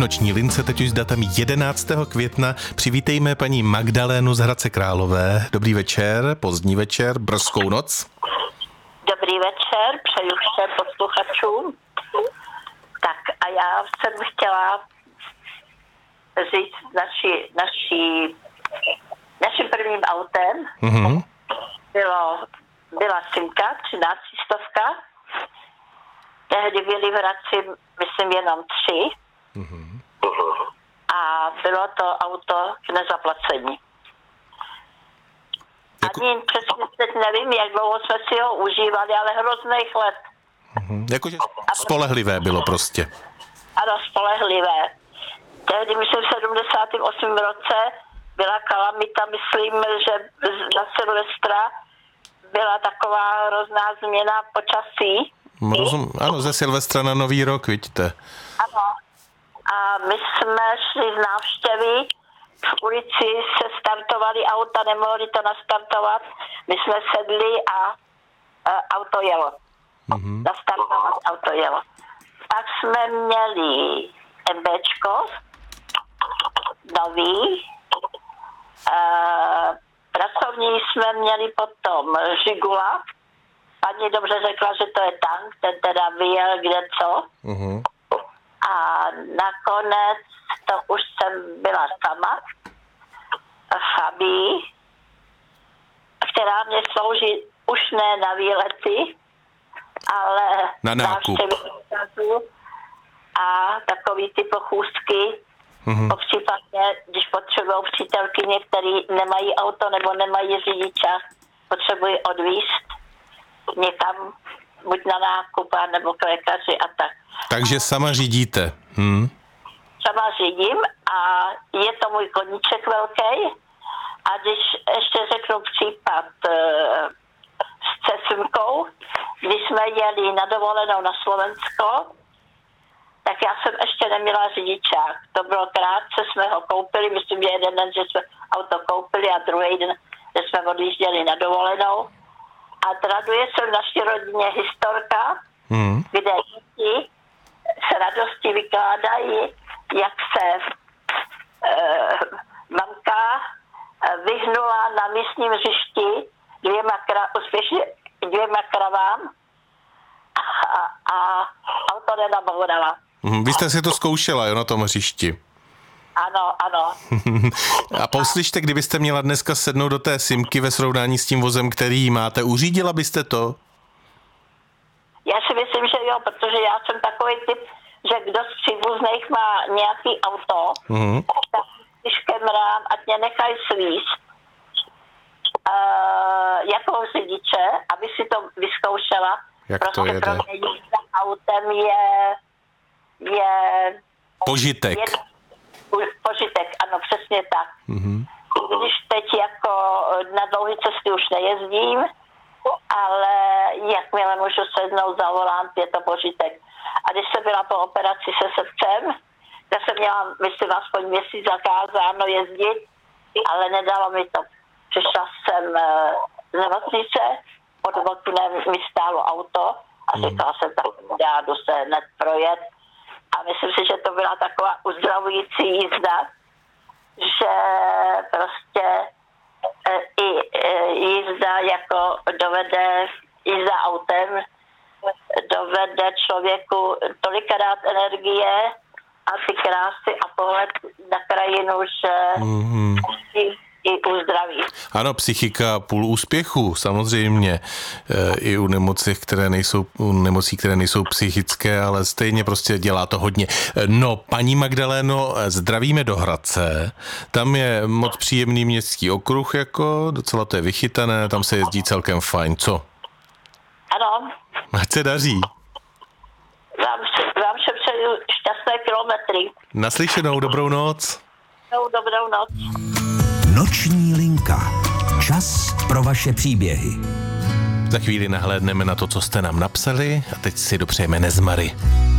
noční lince teď už s datem 11. května. Přivítejme paní Magdalénu z Hradce Králové. Dobrý večer, pozdní večer, brzkou noc. Dobrý večer, přeju všem posluchačům. Tak a já jsem chtěla říct naším prvním autem. Mhm. Byla Simka, 1300. Tehdy byli v Hradci, myslím, jenom 3. Mhm. A bylo to auto k nezaplacení. Ani přesně teď nevím, jak dlouho jsme si ho užívali, ale hrozných let. Jakože spolehlivé bylo prostě. Ano, spolehlivé. Tehdy, myslím, v 78. roce byla kalamita, myslím, že na Silvestra byla taková hrozná změna počasí. Ano, ze Silvestra na Nový rok, vidíte. Ano. A my jsme šli z návštěvy, v ulici se startovaly auta, nemohli to nastartovat. My jsme sedli a auto jelo. Nastartovat auto jelo. Pak jsme měli MBčko, nový. Pracovní jsme měli potom Žigula. Paní dobře řekla, že to je tank, ten teda vyjel kde co. A nakonec to už jsem byla sama, Fabii, která mě slouží už ne na výlety, ale na nákup. A takový ty pochůzky, případně, když potřebují přítelkyně, který nemají auto nebo nemají řidiča, potřebují odvízt někam, buď na nákup, nebo k lékaři a tak. Takže sama řídíte. Sama řídím a je to můj koníček velký. A když ještě řeknu případ s Cesumkou, když jsme jeli na dovolenou na Slovensko, tak já jsem ještě neměla řidičák. To bylo krátce, jsme ho koupili, myslím, že jeden den, že jsme auto koupili a druhý den, že jsme odjížděli na dovolenou. A traduje se v naší rodině historka, kde děti se radosti vykládají, jak se mamka vyhnula na místním hřišti dvěma kravám a auto nenabourala. Vy jste si to zkoušela, jo, na tom hřišti. Ano. A poslyšte, kdybyste měla dneska sednout do té Simky ve srovnání s tím vozem, který máte, uřídila byste to? Já si myslím, že jo, protože já jsem takový typ, že kdo z příbuzných má nějaký auto, tak když kemrám, ať mě nechají svízt jako řidiče, aby si to vyzkoušela. Jak prostě to jede? pro mě jízda autem je Požitek. Požitek, ano, přesně tak. Když teď jako na dlouhé cesty už nejezdím, ale jakmile můžu sednout za volant, je to požitek. A když jsem byla po operaci se srdcem, tak jsem měla, myslím, aspoň měsíc zakázáno jezdit, ale nedalo mi to. Přišla jsem z nemocnice, pod oknem mi stálo auto a říkala jsem, tak já jdu se hned projet. A myslím si, že to byla taková uzdravující jízda, že prostě i jízda jako jízda autem dovede člověku tolikrát energie a ty krásy a pohled na krajinu, že i uzdraví. Ano, psychika půl úspěchu, samozřejmě. I u nemocí, které nejsou psychické, ale stejně prostě dělá to hodně. No, paní Magdaléno, zdravíme do Hradce. Tam je moc příjemný městský okruh, jako docela to je vychytané, tam se jezdí celkem fajn. Co? Ano. Ať se daří. Vám všem přeju šťastné kilometry. Naslyšenou, dobrou noc. Dobrou noc. Noční linka. Čas pro vaše příběhy. Za chvíli nahlédneme na to, co jste nám napsali a teď si dopřejeme Nezmary.